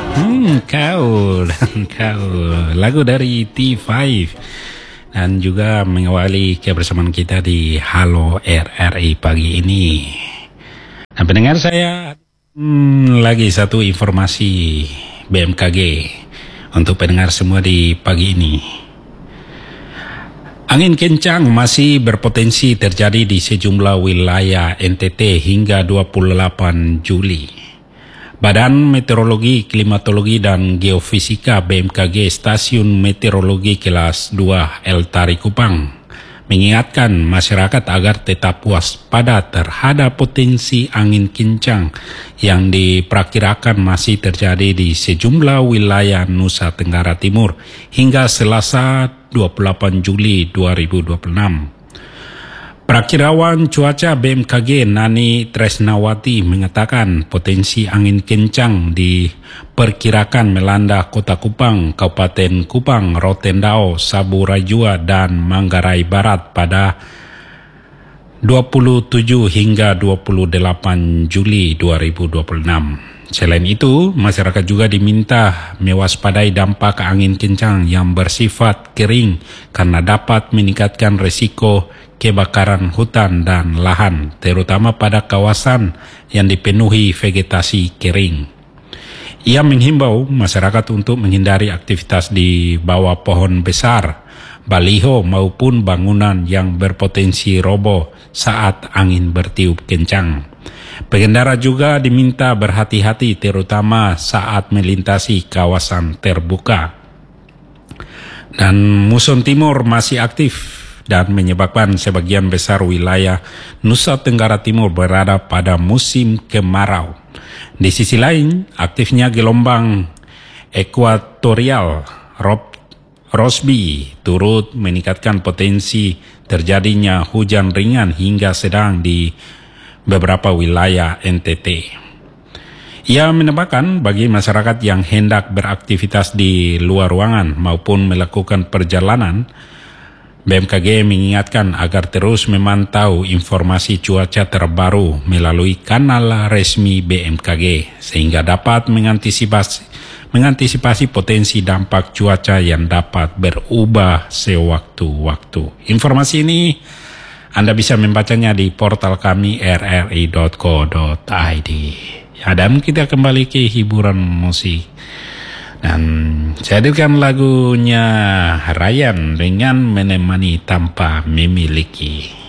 Kau dan kau, lagu dari T5 dan juga mengawali kebersamaan kita di Halo RRI pagi ini. Nah, pendengar saya lagi satu informasi BMKG untuk pendengar semua di pagi ini. Angin kencang masih berpotensi terjadi di sejumlah wilayah NTT hingga 28 Juli. Badan Meteorologi, Klimatologi dan Geofisika BMKG Stasiun Meteorologi Kelas 2 El Tari Kupang mengingatkan masyarakat agar tetap waspada terhadap potensi angin kencang yang diperkirakan masih terjadi di sejumlah wilayah Nusa Tenggara Timur hingga Selasa 28 Juli 2026. Perakirawan cuaca BMKG Nani Tresnawati mengatakan potensi angin kencang diperkirakan melanda Kota Kupang, Kabupaten Kupang, Rotendao, Saburajua, dan Manggarai Barat pada 27 hingga 28 Juli 2026. Selain itu, masyarakat juga diminta mewaspadai dampak angin kencang yang bersifat kering karena dapat meningkatkan risiko kebakaran hutan dan lahan, terutama pada kawasan yang dipenuhi vegetasi kering. Ia menghimbau masyarakat untuk menghindari aktivitas di bawah pohon besar, baliho maupun bangunan yang berpotensi roboh saat angin bertiup kencang. Pengendara juga diminta berhati-hati terutama saat melintasi kawasan terbuka. Dan muson timur masih aktif dan menyebabkan sebagian besar wilayah Nusa Tenggara Timur berada pada musim kemarau. Di sisi lain, aktifnya gelombang ekuatorial Rossby turut meningkatkan potensi terjadinya hujan ringan hingga sedang di beberapa wilayah NTT. Ia menambahkan bagi masyarakat yang hendak beraktivitas di luar ruangan maupun melakukan perjalanan, BMKG mengingatkan agar terus memantau informasi cuaca terbaru melalui kanal resmi BMKG sehingga dapat mengantisipasi potensi dampak cuaca yang dapat berubah sewaktu-waktu. Informasi ini Anda bisa membacanya di portal kami rri.co.id. Ya, dan kita kembali ke hiburan musik. Dan saya hadirkan lagunya Ryan dengan Menemani Tanpa Memiliki.